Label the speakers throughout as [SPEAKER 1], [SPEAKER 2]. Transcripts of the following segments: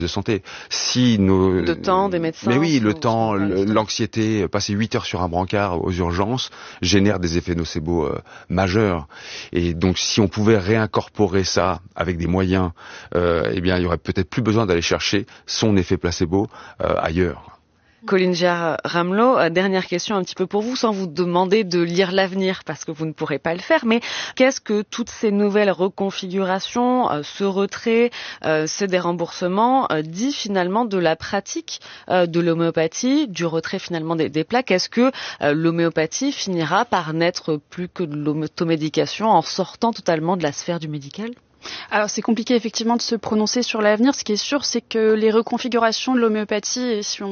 [SPEAKER 1] de santé. Si nos...
[SPEAKER 2] De temps, des médecins.
[SPEAKER 1] Mais oui, le temps, l'anxiété, passer 8 heures sur un brancard aux urgences génère des effets nocebo majeurs. Et donc, si on pouvait réincorporer ça avec des moyens, eh bien, il y aurait peut-être plus besoin d'aller chercher son effet placebo ailleurs.
[SPEAKER 2] Colline Giard-Ramelot, dernière question un petit peu pour vous, sans vous demander de lire l'avenir, parce que vous ne pourrez pas le faire, mais qu'est-ce que toutes ces nouvelles reconfigurations, ce retrait, ce déremboursement, dit finalement de la pratique de l'homéopathie, du retrait finalement des plaques? Est-ce que l'homéopathie finira par n'être plus que de l'automédication en sortant totalement de la sphère du médical?
[SPEAKER 3] Alors c'est compliqué effectivement de se prononcer sur l'avenir. Ce qui est sûr, c'est que les reconfigurations de l'homéopathie, et si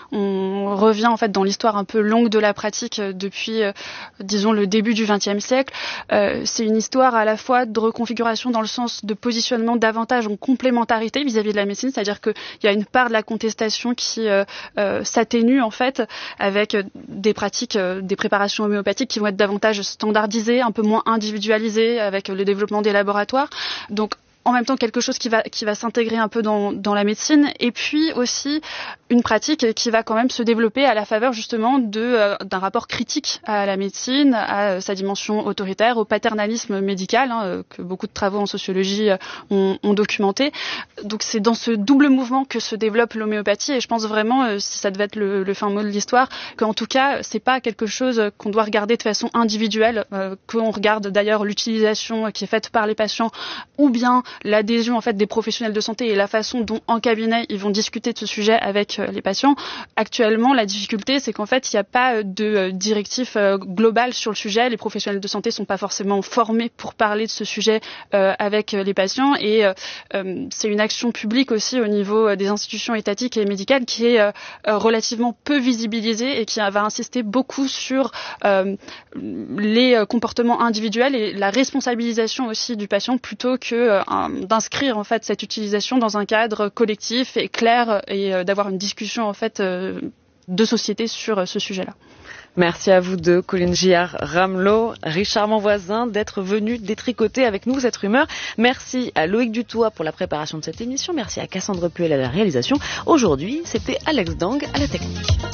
[SPEAKER 3] on revient en fait dans l'histoire un peu longue de la pratique depuis, disons, le début du XXe siècle, c'est une histoire à la fois de reconfiguration dans le sens de positionnement davantage en complémentarité vis-à-vis de la médecine, c'est-à-dire qu'il y a une part de la contestation qui s'atténue en fait avec des pratiques, des préparations homéopathiques qui vont être davantage standardisées, un peu moins individualisées avec le développement des laboratoires. Donc, en même temps, quelque chose qui va s'intégrer un peu dans la médecine, et puis aussi une pratique qui va quand même se développer à la faveur justement d'un rapport critique à la médecine, à sa dimension autoritaire, au paternalisme médical, que beaucoup de travaux en sociologie ont documenté. Donc c'est dans ce double mouvement que se développe l'homéopathie, et je pense vraiment, si ça devait être le fin mot de l'histoire, qu'en tout cas c'est pas quelque chose qu'on doit regarder de façon individuelle, qu'on regarde d'ailleurs l'utilisation qui est faite par les patients, ou bien l'adhésion en fait des professionnels de santé et la façon dont en cabinet ils vont discuter de ce sujet avec les patients. Actuellement, la difficulté, c'est qu'en fait il n'y a pas de directif global sur le sujet. Les professionnels de santé sont pas forcément formés pour parler de ce sujet avec les patients, et c'est une action publique aussi au niveau des institutions étatiques et médicales qui est relativement peu visibilisée et qui va insister beaucoup sur les comportements individuels et la responsabilisation aussi du patient, plutôt que d'inscrire en fait cette utilisation dans un cadre collectif et clair, et d'avoir une discussion en fait de société sur ce sujet-là.
[SPEAKER 2] Merci à vous deux, Colline Giard-Ramelot, Richard Monvoisin, d'être venus détricoter avec nous cette rumeur. Merci à Loïc Dutoit pour la préparation de cette émission. Merci à Cassandre Puel à la réalisation. Aujourd'hui, c'était Alex Dang à la technique.